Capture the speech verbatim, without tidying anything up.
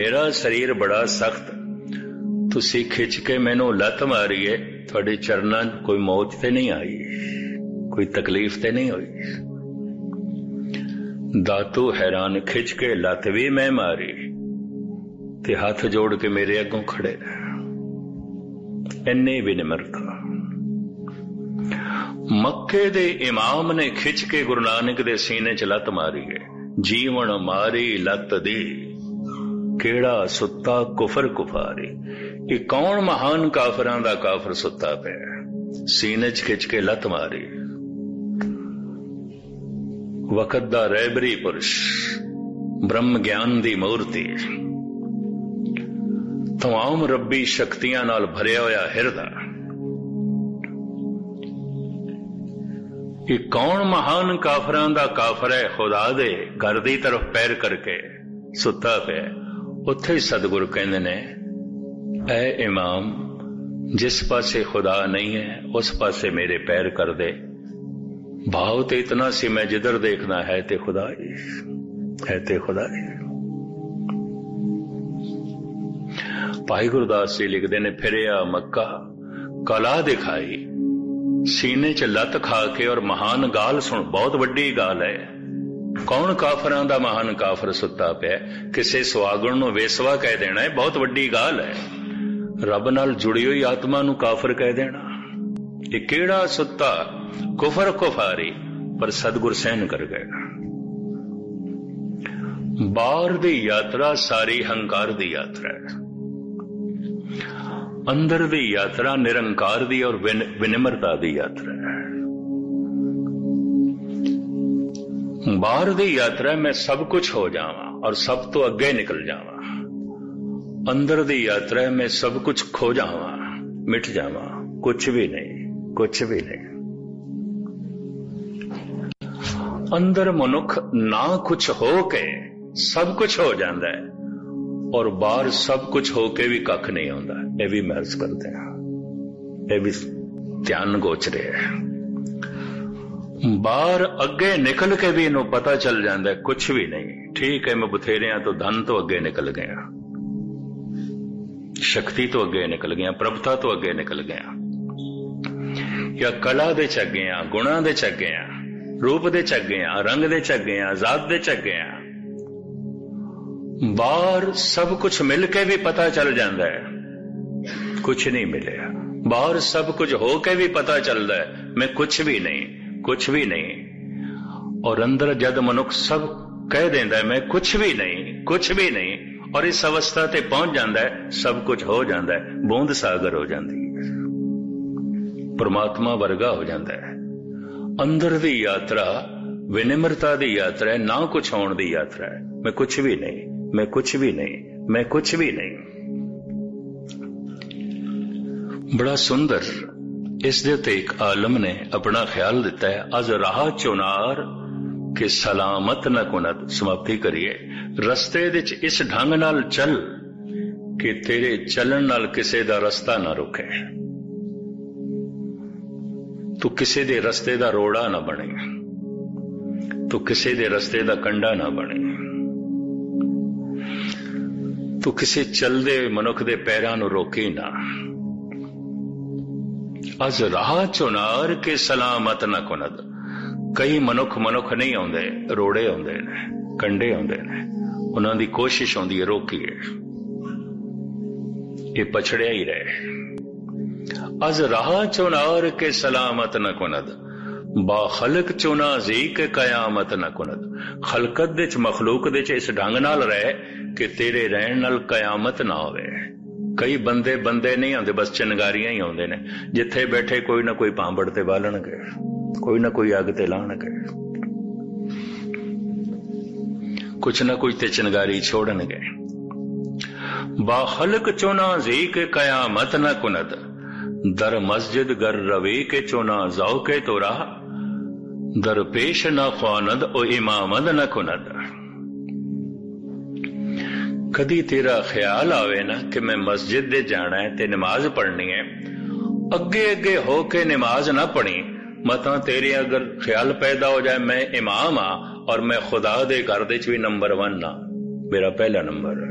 मेरा शरीर बड़ा सख्त, तुसी खिच के मैनू लत मारी है, थोड़े चरना कोई मौत ते नहीं आई, कोई तकलीफ ते नहीं हुई। दातू हैरान, खिच के लत भी मैं मारी ते हाथ जोड़ के मेरे अगों खड़े, इन्नी भी निमरता। मक्के दे इमाम ने खिच के गुरु नानक दे सीने च लत मारी है, जीवन मारी लत दी केड़ा सुत्ता कुफर कुफारी। ये कौन महान काफरां दा काफर सुत्ता पिया, सीने च खिच के लत मारी। वक़्त दा रहबरी पुरुष, ब्रह्म ज्ञान दी मूर्ति, तमाम रब्बी शक्तियां नाल भरिया होया हिरदा। ये कौन महान काफरां दा काफर है, खुदा दे घर दी तरफ पैर करके सुत्ता पिया। उत्थे सतगुरु कहंदे ने, ऐ इमाम, जिस पासे खुदा नहीं है उस पासे मेरे पैर कर दे। भाव तो इतना सी, मैं जिधर देखना है ते खुदा ही है, ते खुदा ही। भाई गुरदास जी लिखते ने, फिरिया मक्का कला दिखाई, सीने च लत खा के और महान गाल सुन। बहुत वड्डी गाल है। कौन काफरां दा महान काफर सुत्ता पिया, किसे सुहागण नूं वेसवा कह देना है, बहुत वड्डी गाल है। रब नाल जुड़ी हुई आत्मा नूं काफर कह देना, ये केड़ा सुत्ता कुफर कुफारी। पर सतगुर सहन कर गए। बाहर दी यात्रा सारी हंकार दी यात्रा है, अंदर दी यात्रा निरंकार दी और विनिम्रता दी यात्रा है। बाहर दी यात्रा मैं सब कुछ हो जावा और सब तो अगे निकल जावा, अंदर दी यात्रा में सब कुछ खो जावा, मिट जावा, कुछ भी नहीं, कुछ भी नहीं। अंदर मनुख ना कुछ हो के सब कुछ हो जाता है, और बाहर सब कुछ होके भी कख नहीं होता। ये भी महसूस करते हैं, ये भी ध्यान गोचरे है। बाहर अगे निकल के भी इन्हों पता चल जाता है कुछ भी नहीं। ठीक है, मैं बथेरिया तो धन तो अगे निकल गया, शक्ति तो अगे निकल गया, प्रभुता तो अगे निकल गया, या कला दे चग गया, गुणा दे चग गया, रूप दे चग गया, रंग दे चग गया, जात दे चग गया। बाहर सब कुछ मिलके भी पता चल जाता है कुछ नहीं मिले। बाहर सब कुछ होके भी पता चलता है मैं कुछ भी नहीं, कुछ भी नहीं। और अंदर जद मनुख सब कह देता है मैं कुछ भी नहीं, कुछ भी नहीं, और इस अवस्था ते पहुंच जाता है सब कुछ हो जाता है, बूंद सागर हो जाती है, परमात्मा वर्गा हो जाता है। अंदर दी यात्रा विनिम्रता दी यात्रा है, ना कुछ होने दी यात्रा है। मैं कुछ भी नहीं, मैं कुछ भी नहीं, मैं कुछ भी नहीं। बड़ा सुंदर इस दे ते एक आलम ने अपना ख्याल दिता है। अज राह चुनार के सलामत न कुनत। समाप्ति करिए। रस्ते दे च इस ढंग नाल चल कि तेरे चलन नाल किसे दा रस्ता ना रुके, तू किसे दे रस्ते दा रोड़ा ना बने, तू किसे दे रस्ते दा कंडा ना बने, तू किसी चलदे मनुख दे पैरां नूं रोकी ना। अज राह चुनार के सलामत ना कुनद। कई मनुख मनुख नहीं आउंदे, रोड़े आउंदे ने, कंडे आउंदे ने, उन्हां दी कोशिश होंदी है रोकीए, ये पछड़िया ही रहे। अज राह चुनार के सलामत न कुनद, बाखलक चुना जी के कयामत न कुनद। खलकत दे च मखलूक दे च इस ढंग नाल रहे कि तेरे रहन नाल कयामत ना होवे। कई बंदे बंदे नहीं आंदे, बस चिंगारियां ही आउंदे ने। जिथे बैठे कोई ना कोई भांबड़ ते बालणगे, कोई ना कोई अग ते लाणगे, कुछ ना कुछ ते चिंगारी छोड़नगे। बाखलक चुना जी के कयामत न कुनद, दर मस्जिद गर रवी के चुना जाओ के तोरा, दर पेश न ख्वानद ओ इमामद न कुनद। कदी तेरा ख्याल आवे ना कि मैं मस्जिद दे जाना है ते नमाज पढ़नी है, अगे अगे हो के नमाज ना पढ़ी, मता तेरे अगर ख्याल पैदा हो जाए मैं इमाम हाँ और मैं खुदा दे घर दे च भी नंबर वन ना, मेरा पहला नंबर है।